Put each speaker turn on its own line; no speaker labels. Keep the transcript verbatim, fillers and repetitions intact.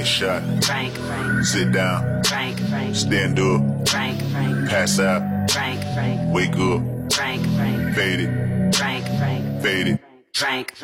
a shot.
Frank, Frank.
Sit down.
Frank, Frank.
Stand up.
Frank, Frank.
Pass out.
Frank, Frank.
Wake up.
Frank, Frank.
Fade it.
Frank, Frank.
Fade it.
Frank, Frank.